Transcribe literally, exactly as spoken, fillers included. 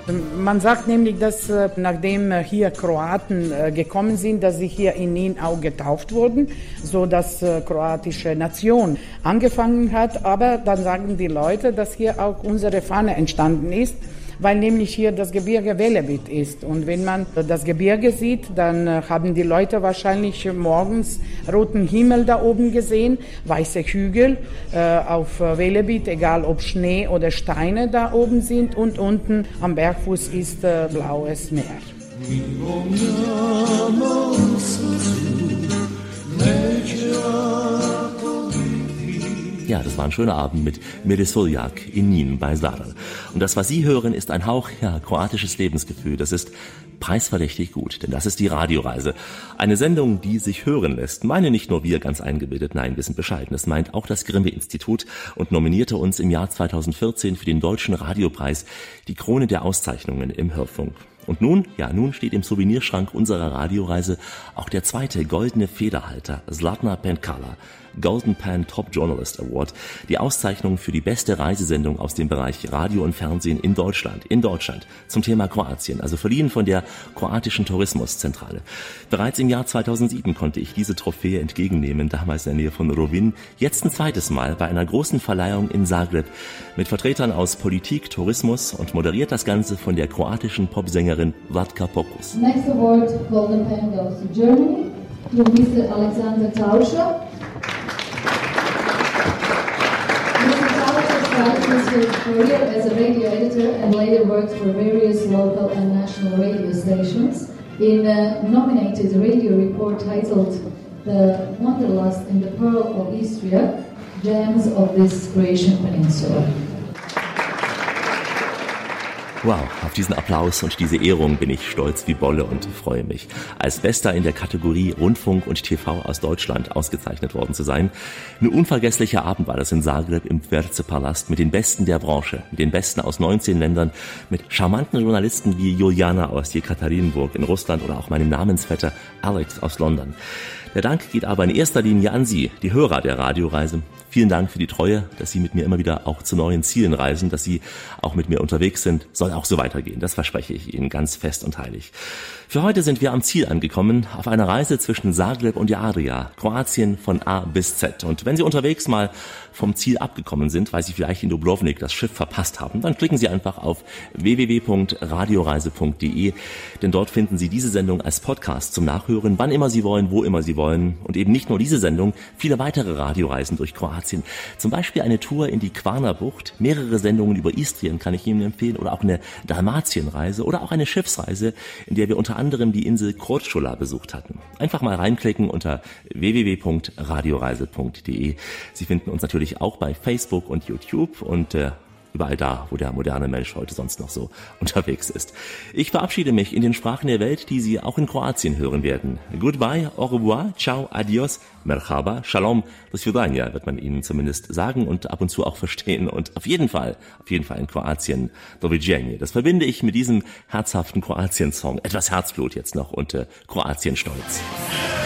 Man sagt nämlich, dass äh, nachdem äh, hier Kroaten äh, gekommen sind, dass sie hier in Nin auch getauft wurden, so dass äh, kroatische Nation angefangen hat. Aber dann sagen die Leute, dass hier auch unsere Fahne entstanden ist, weil nämlich hier das Gebirge Velebit ist. Und wenn man das Gebirge sieht, dann äh, haben die Leute wahrscheinlich morgens roten Himmel da oben gesehen, weiße Hügel äh, auf Velebit, egal ob Schnee oder Steine da oben sind. Und unten am Bergfuß ist äh, blaues Meer. Ja, das war ein schöner Abend mit Mire Soljak in Nin bei Zadar. Und das, was Sie hören, ist ein Hauch, ja, kroatisches Lebensgefühl. Das ist preisverdächtig gut, denn das ist die Radioreise. Eine Sendung, die sich hören lässt. Meine nicht nur wir ganz eingebildet, nein, wir sind bescheiden. Es meint auch das Grimme-Institut und nominierte uns im Jahr zweitausendvierzehn für den Deutschen Radiopreis, die Krone der Auszeichnungen im Hörfunk. Und nun, ja, nun steht im Souvenirschrank unserer Radioreise auch der zweite goldene Federhalter, Zlatna Penkala, Golden Pan Top Journalist Award, die Auszeichnung für die beste Reisesendung aus dem Bereich Radio und Fernsehen in Deutschland, in Deutschland, zum Thema Kroatien, also verliehen von der kroatischen Tourismuszentrale. Bereits im Jahr zweitausendsieben konnte ich diese Trophäe entgegennehmen, damals in der Nähe von Rovinj, jetzt ein zweites Mal bei einer großen Verleihung in Zagreb mit Vertretern aus Politik, Tourismus und moderiert das Ganze von der kroatischen Popsängerin Vlatka Pokus. Next award, Golden Pen, goes to Germany, to Mister Alexander Tauscher. His career as a radio editor and later worked for various local and national radio stations in a nominated radio report titled The Wanderlust in the Pearl of Istria, Gems of this Croatian Peninsula. Wow, auf diesen Applaus und diese Ehrung bin ich stolz wie Bolle und freue mich, als Bester in der Kategorie Rundfunk und T V aus Deutschland ausgezeichnet worden zu sein. Ein unvergesslicher Abend war das in Zagreb im Tverze-Palast mit den Besten der Branche, mit den Besten aus neunzehn Ländern, mit charmanten Journalisten wie Juliana aus Jekaterinburg in Russland oder auch meinem Namensvetter Alex aus London. Der Dank geht aber in erster Linie an Sie, die Hörer der Radioreise. Vielen Dank für die Treue, dass Sie mit mir immer wieder auch zu neuen Zielen reisen, dass Sie auch mit mir unterwegs sind. Soll auch so weitergehen, das verspreche ich Ihnen ganz fest und heilig. Für heute sind wir am Ziel angekommen, auf einer Reise zwischen Zagreb und der Adria, Kroatien von A bis Z. Und wenn Sie unterwegs mal vom Ziel abgekommen sind, weil Sie vielleicht in Dubrovnik das Schiff verpasst haben, dann klicken Sie einfach auf w w w punkt radioreise punkt d e, denn dort finden Sie diese Sendung als Podcast zum Nachhören, wann immer Sie wollen, wo immer Sie wollen. Und eben nicht nur diese Sendung, viele weitere Radioreisen durch Kroatien. Zum Beispiel eine Tour in die Kvarnerbucht, mehrere Sendungen über Istrien kann ich Ihnen empfehlen oder auch eine Dalmatienreise oder auch eine Schiffsreise, in der wir unter anderem die Insel Korčula besucht hatten. Einfach mal reinklicken unter w w w punkt radioreise punkt d e. Sie finden uns natürlich auch bei Facebook und YouTube und äh, überall da, wo der moderne Mensch heute sonst noch so unterwegs ist. Ich verabschiede mich in den Sprachen der Welt, die Sie auch in Kroatien hören werden. Goodbye, au revoir, ciao, adios, merhaba, shalom, do svidania wird man Ihnen zumindest sagen und ab und zu auch verstehen. Und auf jeden Fall, auf jeden Fall in Kroatien, doviđenje. Das verbinde ich mit diesem herzhaften Kroatien-Song. Etwas Herzblut jetzt noch und äh, Kroatien-Stolz.